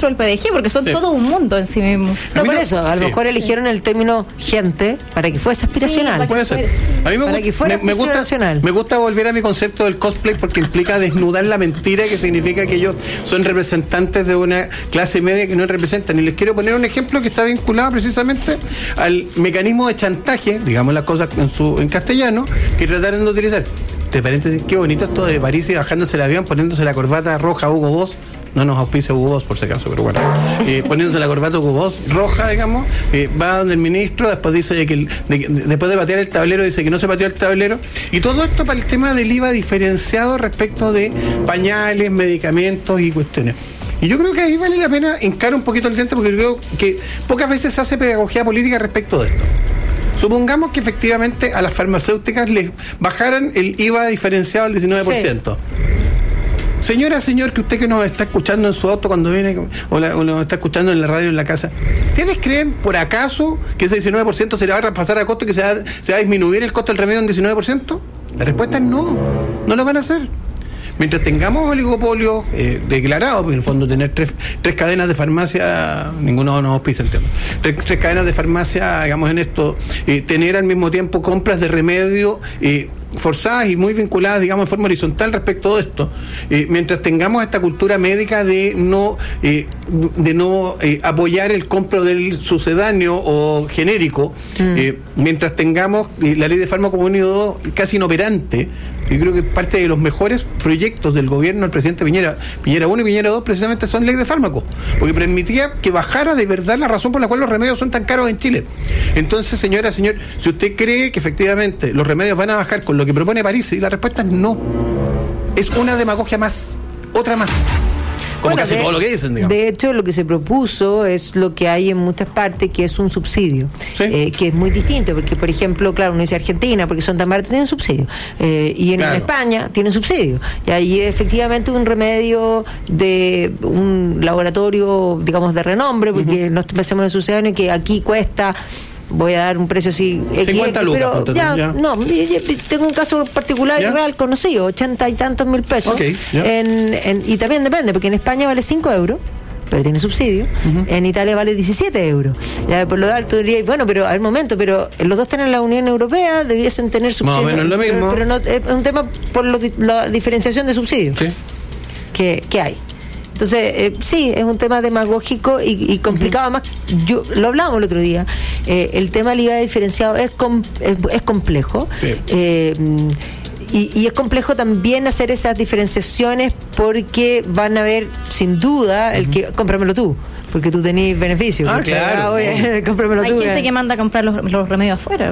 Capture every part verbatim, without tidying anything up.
dentro del P D G, porque son sí. todo un mundo en sí mismo. No, por eso, a lo sí. mejor eligieron sí. el término gente para que fuese aspiracional. Sí, puede ser. A mí me, para gu- que fuera me, me gusta me gusta volver a mi concepto del cosplay porque implica desnudar la mentira que significa que ellos son representantes de una clase media que no representan. Y les quiero poner un ejemplo que está vinculado precisamente al mecanismo de chantaje, digamos las cosas en, su, en castellano, que trataron de utilizar. De paréntesis, qué bonito esto de París y bajándose el avión, poniéndose la corbata roja Hugo Boss. No nos auspicia Hugo Boss por si acaso, pero bueno. Eh, poniéndose la corbata Hugo Boss roja, digamos, eh, va donde el ministro, después dice que el, de, de, después de patear el tablero, dice que no se pateó el tablero. Y todo esto para el tema del I V A diferenciado respecto de pañales, medicamentos y cuestiones. Y yo creo que ahí vale la pena hincar un poquito el diente porque creo que pocas veces se hace pedagogía política respecto de esto. Supongamos que efectivamente a las farmacéuticas les bajaran el I V A diferenciado al diecinueve por ciento. Sí. Señora, señor, que usted que nos está escuchando en su auto cuando viene o, la, o nos está escuchando en la radio en la casa, ¿ustedes creen por acaso que ese diecinueve por ciento se le va a traspasar a costo y que se va, se va a disminuir el costo del remedio en diecinueve por ciento? La respuesta es no, no lo van a hacer. Mientras tengamos oligopolio eh, declarado, porque en el fondo tener tres, tres cadenas de farmacia, ninguno nos auspicia el tema, tres, tres cadenas de farmacia, digamos en esto, eh, tener al mismo tiempo compras de remedio eh, forzadas y muy vinculadas, digamos, en forma horizontal respecto a esto, eh, mientras tengamos esta cultura médica de no eh, de no eh, apoyar el compro del sucedáneo o genérico, mm. eh, mientras tengamos eh, la ley de fármaco unido casi inoperante. Yo creo que parte de los mejores proyectos del gobierno del presidente Piñera, Piñera uno y Piñera dos, precisamente son ley de fármaco, porque permitía que bajara de verdad la razón por la cual los remedios son tan caros en Chile. Entonces, señora, señor, si usted cree que efectivamente los remedios van a bajar con lo que propone París, y la respuesta es no. Es una demagogia más, otra más. Como bueno, casi de, todo lo que dicen, digamos. De hecho, lo que se propuso es lo que hay en muchas partes, que es un subsidio, ¿sí? eh, que es muy distinto, porque, por ejemplo, claro, uno dice Argentina, porque son tan baratos, tienen subsidio, eh, y en, claro. en España tienen subsidio, y ahí efectivamente un remedio de un laboratorio, digamos, de renombre, porque uh-huh. no pensemos en el sucedáneo, que aquí cuesta... Voy a dar un precio así cincuenta lucas, pero ya, ya. no, tengo un caso particular y real conocido, ochenta y tantos mil pesos. Okay, en, en, y también depende, porque en España vale cinco euros, pero tiene subsidio. Uh-huh. En Italia vale diecisiete euros. Ya por lo alto diría, bueno, pero al momento, pero los dos tienen la Unión Europea, debiesen tener subsidio. Más o menos lo mismo. Pero, pero no, es un tema por lo, la diferenciación de subsidios sí. que, que hay. Entonces, eh, sí, es un tema demagógico y, y complicado. Además, yo lo hablábamos el otro día, eh, el tema del I V A diferenciado es, com, es, es complejo. Sí. Eh, y, y es complejo también hacer esas diferenciaciones porque van a haber, sin duda, el uh-huh. que cómpramelo tú, porque tú tenés beneficios. Ah, claro. Ah, oye, cómpramelo Hay tú. gente eh. que manda a comprar los, los remedios afuera.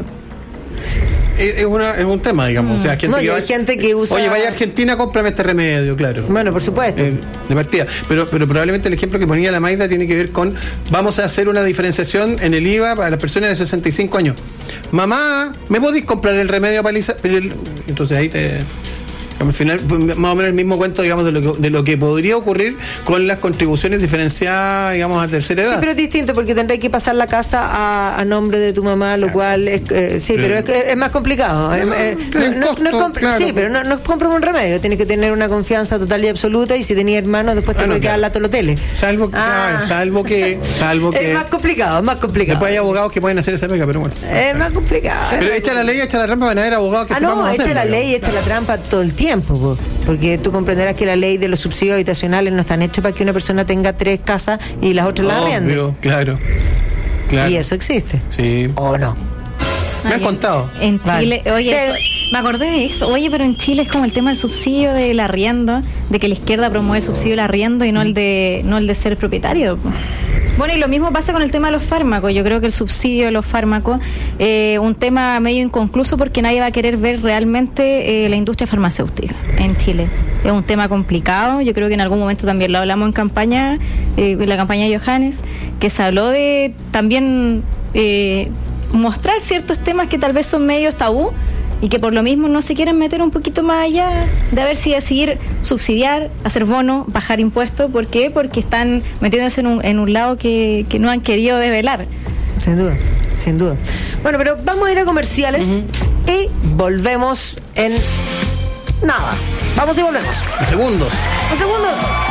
Es, una, es un tema, digamos. Mm. O sea, gente no, que hay va, gente que usa. Oye, vaya a Argentina, cómprame este remedio, claro. Bueno, por supuesto. Eh, de partida. Pero, pero probablemente el ejemplo que ponía la Maida tiene que ver con: vamos a hacer una diferenciación en el I V A para las personas de sesenta y cinco años. Mamá, ¿me podéis comprar el remedio para Lisa? Entonces ahí te. Al final, más o menos el mismo cuento, digamos, de lo que, de lo que podría ocurrir con las contribuciones diferenciadas, digamos, a tercera edad. Sí, pero es distinto porque tendré que pasar la casa a, a nombre de tu mamá, lo claro. cual es eh, sí, pero es, es más complicado. No, eh, no, no, costo, no es comp- claro. Sí, pero no, no es comprar un remedio, tienes que tener una confianza total y absoluta, y si tenías hermanos, después te ah, puede no, quedar claro. la tolotele. Salvo, ah. claro, salvo que, salvo que. Es más complicado, es más complicado. Después hay abogados que pueden hacer esa pega, pero bueno. Es más complicado. Pero es echa la ley, echa la trampa, van a haber abogados que ah, se no, van a hacer. echa la ley, echa la trampa todo el tiempo, po. Porque tú comprenderás que la ley de los subsidios habitacionales no están hechos para que una persona tenga tres casas y las otras las arriende. Claro, claro. Y eso existe. Sí. ¿O no? Me han contado. En Chile, vale. oye, sí. eso, me acordé de eso. Oye, pero en Chile es como el tema del subsidio del arriendo, de que la izquierda promueve el subsidio del arriendo y no el de no el de ser propietario. Bueno, y lo mismo pasa con el tema de los fármacos. Yo creo que el subsidio de los fármacos es eh, un tema medio inconcluso porque nadie va a querer ver realmente eh, la industria farmacéutica en Chile. Es un tema complicado. Yo creo que en algún momento también lo hablamos en campaña, eh, en la campaña de Johannes, que se habló de también eh, mostrar ciertos temas que tal vez son medios tabú y que por lo mismo no se quieren meter un poquito más allá de a ver si decidir subsidiar, hacer bonos, bajar impuestos. ¿Por qué? Porque están metiéndose en un, en un lado que, que no han querido develar. Sin duda, sin duda. Bueno, pero vamos a ir a comerciales uh-huh. y volvemos en nada. Vamos y volvemos. En segundos. En segundos.